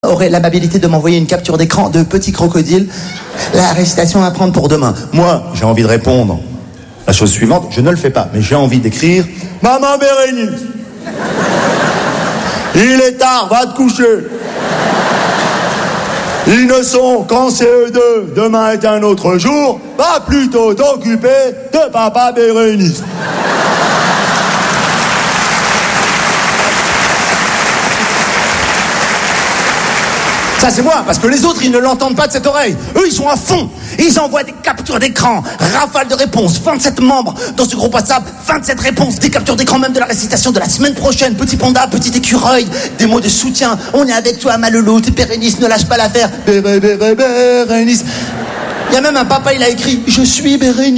aurait l'amabilité de m'envoyer une capture d'écran de Petit Crocodile. La récitation à prendre pour demain. Moi, j'ai envie de répondre. La chose suivante, je ne le fais pas, mais j'ai envie d'écrire « Maman Bérénice, il est tard, va te coucher. Ils ne sont qu'en CE2, demain est un autre jour, va plutôt t'occuper de papa Bérénice. » Ça, c'est moi, parce que les autres, ils ne l'entendent pas de cette oreille. Eux, ils sont à fond. Ils envoient des captures d'écran, rafale de réponses, 27 membres dans ce groupe WhatsApp, 27 réponses, des captures d'écran même de la récitation de la semaine prochaine. Petit panda, petit écureuil, des mots de soutien. On est avec toi, Malolo, t'es Bérénice, ne lâche pas l'affaire. Bérénice. Il y a même un papa, il a écrit « Je suis Bérénice ».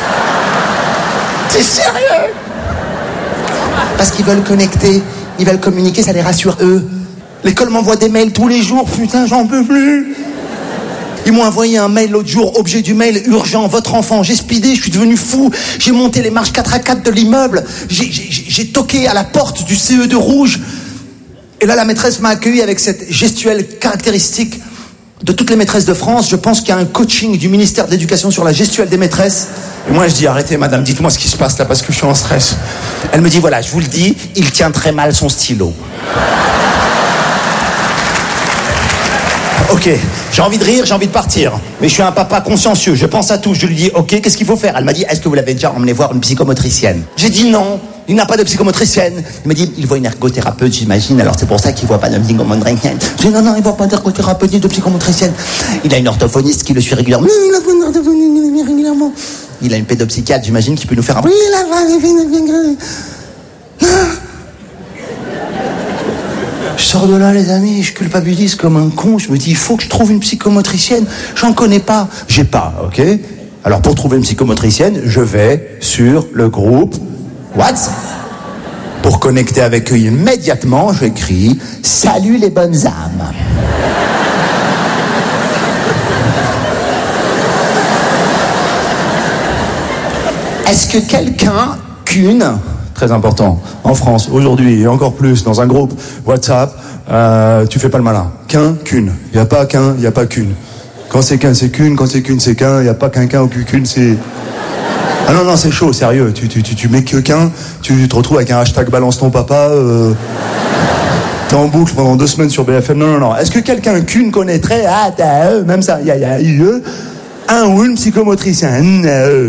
C'est sérieux? Parce qu'ils veulent connecter, ils veulent communiquer, ça les rassure eux. L'école m'envoie des mails tous les jours, putain, j'en peux plus. Ils m'ont envoyé un mail l'autre jour, objet du mail, urgent, votre enfant, j'ai speedé, je suis devenu fou. J'ai monté les marches 4x4 de l'immeuble, j'ai toqué à la porte du CE2 rouge. Et là, la maîtresse m'a accueilli avec cette gestuelle caractéristique de toutes les maîtresses de France. Je pense qu'il y a un coaching du ministère de l'Éducation sur la gestuelle des maîtresses. Et moi, je dis, arrêtez, madame, dites-moi ce qui se passe là, parce que je suis en stress. Elle me dit, voilà, je vous le dis, il tient très mal son stylo. Ok, j'ai envie de rire, j'ai envie de partir. Mais je suis un papa consciencieux, je pense à tout. Je lui dis, ok, qu'est-ce qu'il faut faire? Elle m'a dit, est-ce que vous l'avez déjà emmené voir une psychomotricienne? J'ai dit non, il n'a pas de psychomotricienne. Il m'a dit, il voit une ergothérapeute, j'imagine, alors c'est pour ça qu'il voit pas de psychomotricienne. J'ai dit, non, il voit pas d'ergothérapeute ni de psychomotricienne. Il a une orthophoniste qui le suit régulièrement. Il a une orthophoniste régulièrement. Il a une pédopsychiatre, j'imagine, qui peut nous faire un... Je sors de là, les amis, je culpabilise comme un con. Je me dis, il faut que je trouve une psychomotricienne. J'en connais pas. J'ai pas, ok? Alors, pour trouver une psychomotricienne, je vais sur le groupe WhatsApp. Pour connecter avec eux immédiatement, j'écris « Salut les bonnes âmes ». Est-ce que quelqu'un, très important, en France, aujourd'hui, et encore plus, dans un groupe WhatsApp, tu fais pas le malin. Qu'une. Il n'y a pas qu'un, il n'y a pas qu'une. Quand c'est qu'un, c'est qu'une. Quand c'est qu'une, c'est qu'un. Il n'y a pas qu'un ou qu'une, c'est... Ah non, c'est chaud, sérieux. Tu mets que qu'un, tu te retrouves avec un hashtag balance ton papa, t'es en boucle pendant 2 semaines sur BFM. Non. Est-ce que quelqu'un qu'une connaîtrait, même ça, il y a un ou une psychomotricienne.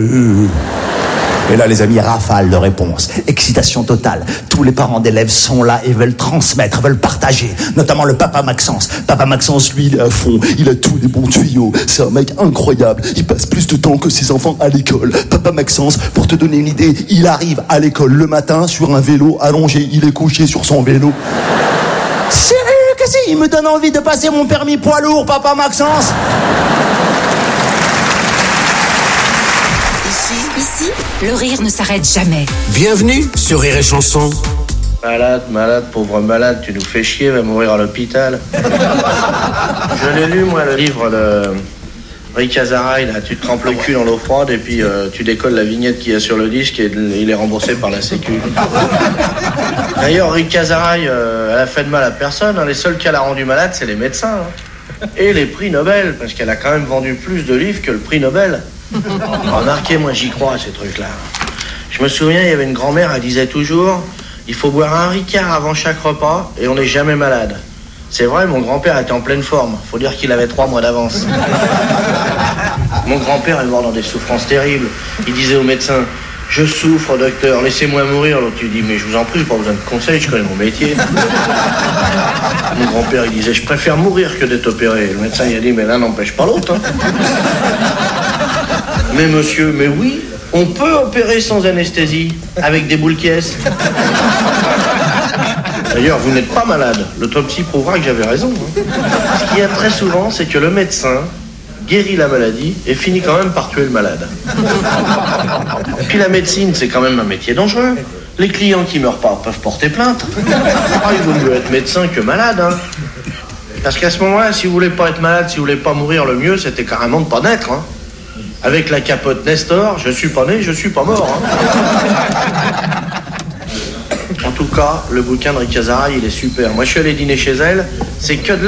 Et là, les amis, rafale de réponses. Excitation totale. Tous les parents d'élèves sont là et veulent transmettre, veulent partager. Notamment le papa Maxence. Papa Maxence, lui, il est à fond. Il a tous les bons tuyaux. C'est un mec incroyable. Il passe plus de temps que ses enfants à l'école. Papa Maxence, pour te donner une idée, il arrive à l'école le matin sur un vélo allongé. Il est couché sur son vélo. Sérieux, qu'est-ce qu'il me donne envie de passer mon permis poids lourd, papa Maxence? Ici, le rire ne s'arrête jamais. Bienvenue sur Rire et Chanson. Malade, pauvre malade, tu nous fais chier, va mourir à l'hôpital. Je l'ai lu, moi, le livre de Rick Azaray, là. Tu te trempes le cul dans l'eau froide et puis tu décolles la vignette qu'il y a sur le disque et il est remboursé par la Sécu. D'ailleurs, Rick Azaray, elle a fait de mal à personne. Hein. Les seuls qu'elle a rendu malade, c'est les médecins. Hein. Et les prix Nobel, parce qu'elle a quand même vendu plus de livres que le prix Nobel. Remarquez, moi j'y crois à ces trucs-là. Je me souviens, il y avait une grand-mère, elle disait toujours il faut boire un Ricard avant chaque repas et on n'est jamais malade. C'est vrai, mon grand-père était en pleine forme. Faut dire qu'il avait 3 mois d'avance. Mon grand-père est mort dans des souffrances terribles. Il disait au médecin je souffre, docteur, laissez-moi mourir. L'autre il dit mais je vous en prie, j'ai pas besoin de conseils, je connais mon métier. Mon grand-père il disait je préfère mourir que d'être opéré. Le médecin il a dit mais l'un n'empêche pas l'autre. Hein. Mais monsieur, mais oui, on peut opérer sans anesthésie, avec des boules caisses. D'ailleurs, vous n'êtes pas malade. L'autopsie prouvera que j'avais raison. Hein. Ce qu'il y a très souvent, c'est que le médecin guérit la maladie et finit quand même par tuer le malade. Puis la médecine, c'est quand même un métier dangereux. Les clients qui meurent pas peuvent porter plainte. Ah, il vaut mieux être médecin que malade. Hein. Parce qu'à ce moment-là, si vous voulez pas être malade, si vous voulez pas mourir, le mieux, c'était carrément de pas naître. Hein. Avec la capote Nestor, je suis pas né, je suis pas mort. Hein. En tout tout cas, le bouquin de Rick Azaray, il est super. Moi, je suis allé dîner chez elle, c'est que de